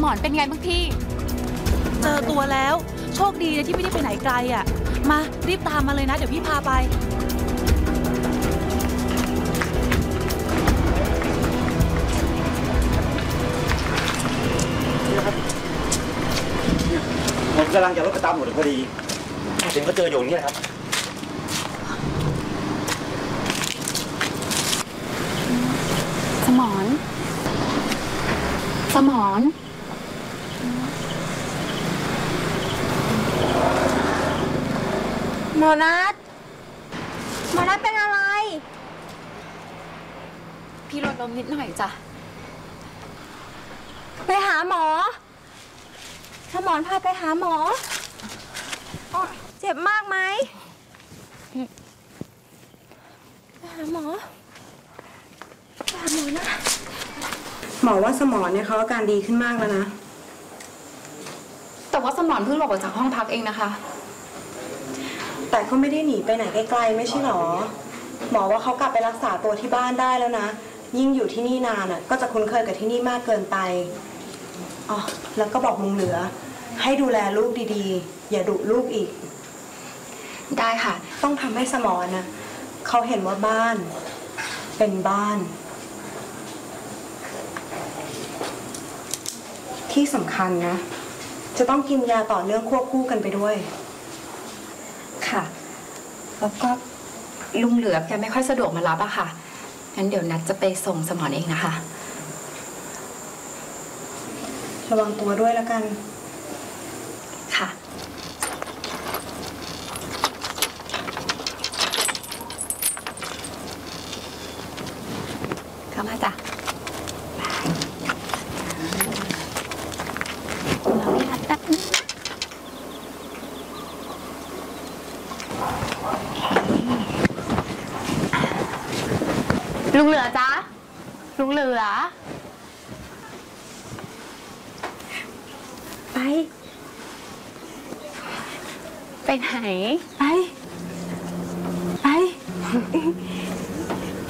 มรเป็นไงบ้างพี่เจอตัวแล้วโชคดีนะที่ไม่ได้ไปไหนไกลอ่ะมารีบตามมาเลยนะเดี๋ยวพี่พาไปผมกำลังจะรถไปตามหมดพอดีถึงก็เจออยู่นี่ครับสมรหมอนัทเป็นอะไรพี่รถล้มนิดหน่อยจ้ะไปหาหมอสมรพาไปหาหมอเจ็บมากไหมไปหาหมอนะหมอว่าสมรเนี่ยเขาอาการดีขึ้นมากแล้วนะแต่ว่าสมรเพิ่งหลบออกจากห้องพักเองนะคะแต่ก็ไม่ได้หนีไปไหนไกลๆไม่ใช่หรอหมอว่าเขากลับไปรักษาตัวที่บ้านได้แล้วนะยิ่งอยู่ที่นี่นานอ่ะก็จะคุ้นเคยกับที่นี่มากเกินไปอ๋อแล้วก็บอกลุงเหลือให้ดูแลลูกดีๆอย่าดุลูกอีกได้ค่ะต้องทำให้สมรนะเขาเห็นว่าบ้านเป็นบ้านที่สำคัญนะจะต้องกินยาต่อเนื่องควบคู่กันไปด้วยค่ะแล้วก็ลุงเหลือแกไม่ค่อยสะดวกมารับอะค่ะงั้นเดี๋ยวนัดจะไปส่งสมรเองนะคะระวังตัวด้วยแล้วกันค่ะเข้ามาจ้ะลุงเหลือจ๊ะลุงเหลือไปไหนไป